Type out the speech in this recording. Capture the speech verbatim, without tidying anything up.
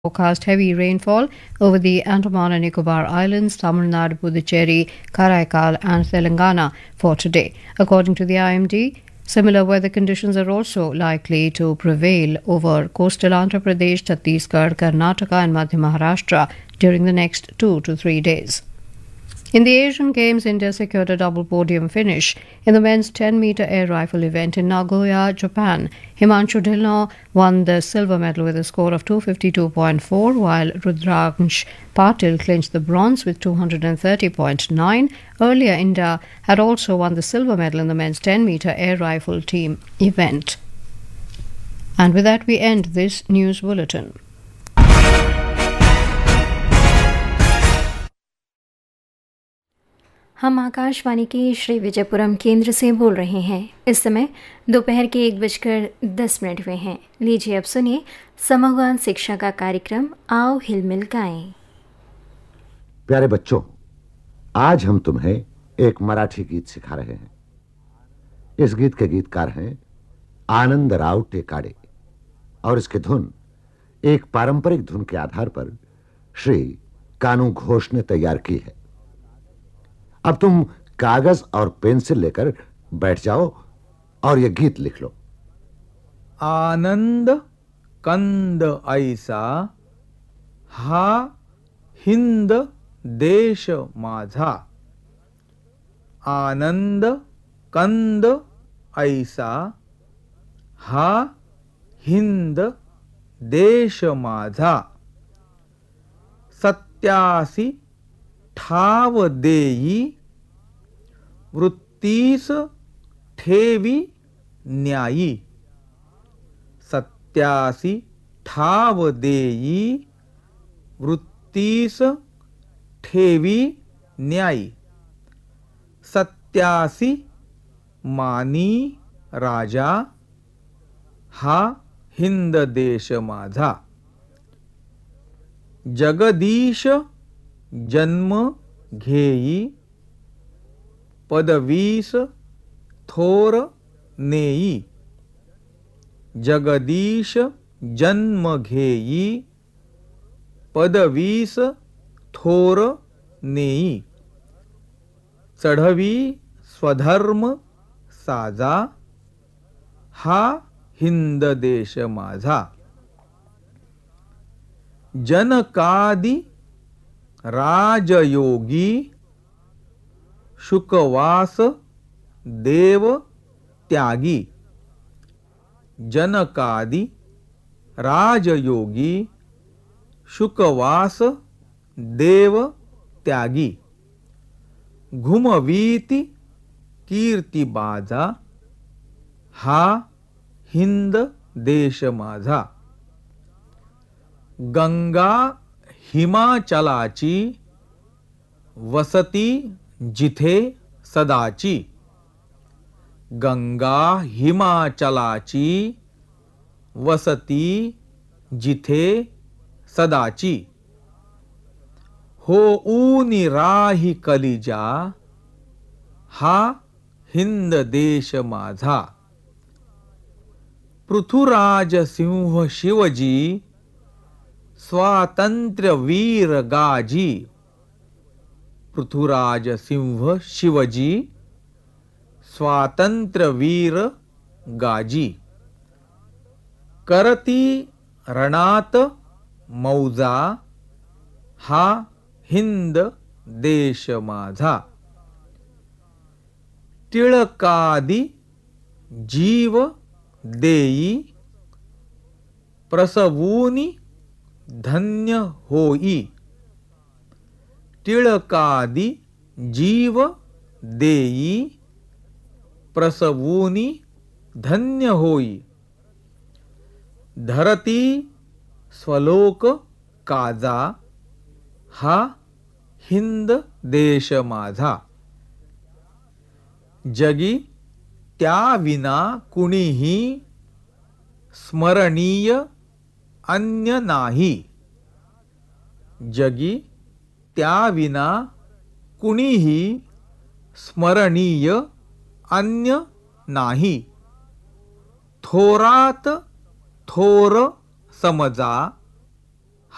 forecast heavy rainfall over the Andaman and Nicobar Islands, Tamil Nadu, Puducherry, Karaikal and Telangana for today. According to the I M D, similar weather conditions are also likely to prevail over coastal Andhra Pradesh, Chhattisgarh, Karnataka and Madhya Maharashtra during the next two to three days. In the Asian Games, India secured a double podium finish in the men's ten meter air rifle event in Nagoya, Japan. Himanshu Dhillon won the silver medal with a score of two fifty-two point four, while Rudraksh Patil clinched the bronze with two thirty point nine. Earlier, India had also won the silver medal in the men's ten meter air rifle team event. And with that, we end this news bulletin. हम आकाशवाणी के श्री विजयपुरम केंद्र से बोल रहे हैं। इस समय दोपहर के एक बजकर दस minute हुए हैं। लीजिए अब सुनिए समगवान शिक्षा का कार्यक्रम आओ हिलमिल गाएं। प्यारे बच्चों, आज हम तुम्हें एक मराठी गीत सिखा रहे हैं। इस गीत के गीतकार हैं आनंदराव टेकाडे और इसकी धुन एक पारंपरिक धुन के आधार पर श्री कानू घोष ने तैयार की है। अब तुम कागज और पेंसिल लेकर बैठ जाओ और यह गीत लिख लो। आनंद कंद ऐसा हा हिंद देश माझा। आनंद कंद ऐसा हा हिंद देश माझा। सत्यासी ठाव देई वृत्तीस ठेवी न्यायी। सत्यासी ठाव देई वृत्तीस ठेवी न्यायी। सत्यासी मानी राजा हा हिंद देश माझा। जगदीश जन्म घेई पदवीस थोर नेई। जगदीश जन्म घेई पदवीस थोर नेई। चढवी स्वधर्म साजा हा हिंद देश माझा। जनकादी राजयोगी शुकवास देव त्यागी। जनकादी राजयोगी शुकवास देव त्यागी। घुमवीति कीर्ती बाजा हा हिंद देश माझा। गंगा हिमाचलाची वसती जिथे सदाची। गंगा हिमाचलाची वसती जिथे सदाची। होऊनी राही कलिजा हा हिंद देश माझा। पृथुराज सिंह शिवजी स्वातंत्र्य वीर गाजी। पृथुराज सिंह शिवजी स्वातंत्र्य वीर गाजी। करती रणात मौजा हा हिंद देश माझा। टिळकादी जीव देई प्रसवूनी धन्य होई। टिळकादी जीव देई प्रसवूनी धन्य होई। धरती स्वलोक काजा हा हिंद देश माझा। जगी त्या विना कुणीही स्मरणीय अन्य नाही। जगी त्या विना कुणीही स्मरणीय अन्य नाही। थोरात थोर समजा